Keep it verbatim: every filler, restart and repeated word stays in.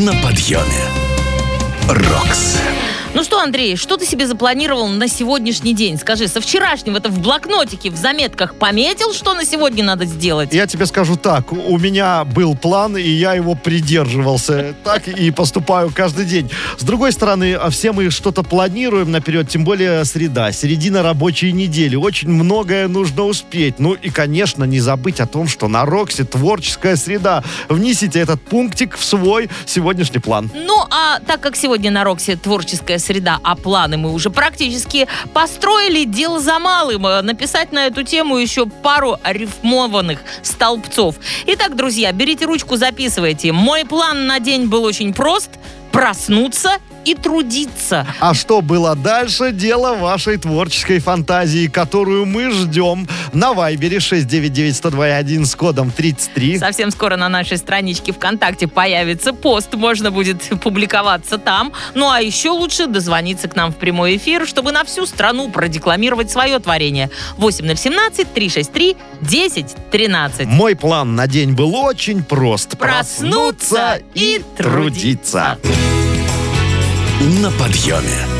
на подъеме. Рокс. Ну что, Андрей, что ты себе запланировал на сегодняшний день? Скажи, со вчерашнего-то в блокнотике, в заметках пометил, что на сегодня надо сделать? Я тебе скажу так, у меня был план, и я его придерживался. Так и поступаю каждый день. С другой стороны, все мы что-то планируем наперед, тем более среда, середина рабочей недели. Очень многое нужно успеть. Ну и, конечно, не забыть о том, что на Роксе творческая среда. Внесите этот пунктик в свой сегодняшний план. Ну, а так как сегодня на Роксе творческая среда, а планы мы уже практически построили, дело за малым. Написать на эту тему еще пару рифмованных столбцов. Итак, друзья, берите ручку, записывайте. Мой план на день был очень прост. Проснуться и трудиться. А что было дальше, дело вашей творческой фантазии, которую мы ждем на Вайбере шесть девять девять сто два один с кодом тридцать три. Совсем скоро на нашей страничке ВКонтакте появится пост, можно будет публиковаться там. Ну а еще лучше дозвониться к нам в прямой эфир, чтобы на всю страну продекламировать свое творение. восемь ноль один семь три шесть три десять тринадцать. Мой план на день был очень прост. Проснуться и трудиться. На подъеме.